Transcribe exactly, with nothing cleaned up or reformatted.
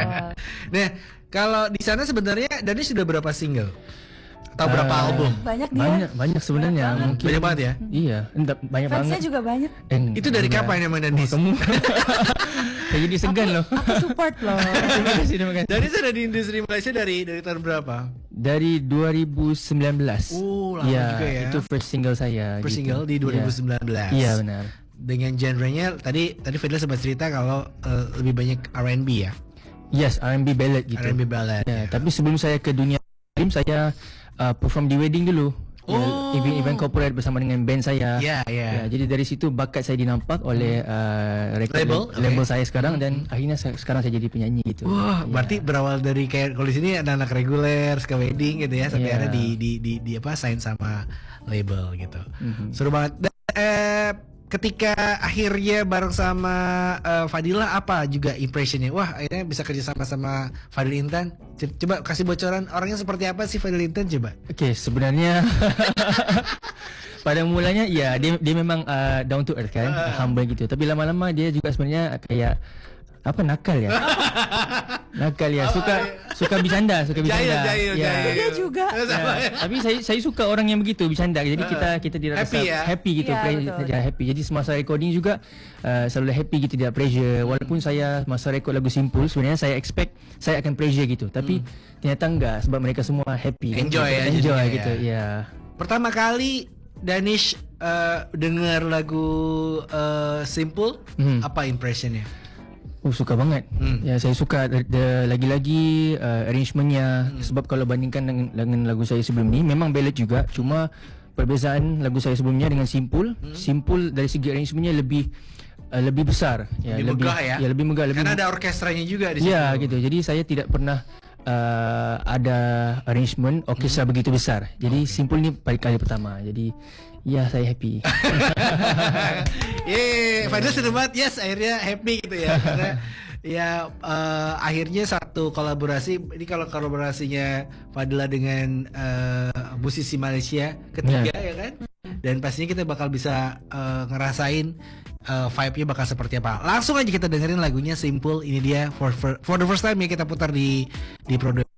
Nah, kalau di sana sebenarnya Dani sudah berapa single? Atau berapa Uh, album? Banyak dia. Banyak, banyak sebenarnya. Banyak Mungkin Banyak banget ya? Iya, enggak banyak Fansnya banget. juga banyak. Eh, Itu dari enggak. kapan emang Dani? Kamu saya jadi segan loh. Aku support loh. Terima kasih, terima kasih. Dani sudah di industri Malaysia dari dari tahun berapa? Dari dua ribu sembilan belas. Oh, lama ya, juga ya. Itu first single saya. First gitu. single di dua ribu sembilan belas. Iya, benar. Dengan genrenya tadi tadi Fadila sempat cerita kalau uh, lebih banyak R and B ya. Yes, R and B ballad gitu. R and B ballad. Ya, tapi sebelum saya ke dunia film, saya uh, perform di wedding dulu. Oh. Ya, event-event corporate bersama dengan band saya. Ya, ya. Ya, jadi dari situ bakat saya dinampak oleh uh, record Label, label okay. saya sekarang dan akhirnya saya, sekarang saya jadi penyanyi gitu. Wah, Ya. berarti berawal dari kayak kalau di sini anak-anak reguler, suka wedding gitu ya, sampai Iya. ada di, di di di apa sign sama label gitu. Mhm. Seru banget. Dan, eh, ketika akhirnya bareng sama eh, Fadila apa juga impressionnya? Wah, akhirnya bisa kerja sama sama Fadil Intan. C- Coba kasih bocoran orangnya seperti apa sih Fadil Intan coba? Okey, sebenarnya pada mulanya ya dia dia memang uh, down to earth kan, Uh. humble gitu. Tapi lama-lama dia juga sebenarnya kayak apa nakal ya. nakal ya, suka suka bercanda, suka bercanda. Jahil, jahil, ya. jahil. Dia juga. Sama ya. Ya, tapi saya saya suka orang yang begitu bercanda. Jadi kita kita tidak Happy rasa ya? happy gitu, Ya, pre- betul. ya, happy. Jadi semasa recording juga uh, selalu happy gitu, tidak pressure. Walaupun saya masa record lagu Simpul sebenarnya saya expect saya akan pressure gitu. Tapi ternyata enggak sebab mereka semua happy. kan. Enjoy ya Enjoy jadinya gitu. ya. Ya. Pertama kali Danish eh, dengar lagu eh, Simple, Hmm. apa impressionnya? Oh, suka banget. Hmm. Ya, saya suka the, the, lagi-lagi uh, arrangementnya Hmm. sebab kalau bandingkan dengan, dengan lagu saya sebelum ni memang ballad juga, cuma perbezaan lagu saya sebelumnya dengan Simpul, Hmm. Simpul dari segi arrangementnya lebih uh, lebih besar, ya, Lebih megah ya? ya lebih megah, lebih Karena ada orkestranya juga di situ. ya gitu. Jadi saya tidak pernah uh, ada arrangement orkestra begitu besar. Jadi Simpul ni pada kali pertama. Jadi ya saya happy. Yeay, Fadil seneng banget. Yes, akhirnya happy gitu ya. Karena ya eh, akhirnya satu kolaborasi. Ini kalau kolaborasinya Fadila dengan eh, musisi Malaysia ketiga ya kan. Dan pastinya kita bakal bisa eh, ngerasain eh, vibe-nya bakal seperti apa. Langsung aja kita dengerin lagunya Simple. Ini dia for for, for the first time ya kita putar di di produk